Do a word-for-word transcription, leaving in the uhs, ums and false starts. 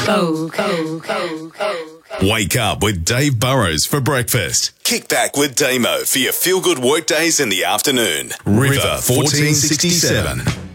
Go, go, go, go. Wake up with Dave Burrows for breakfast. Kick back with Damo for your feel-good workdays in the afternoon. River fourteen sixty-seven.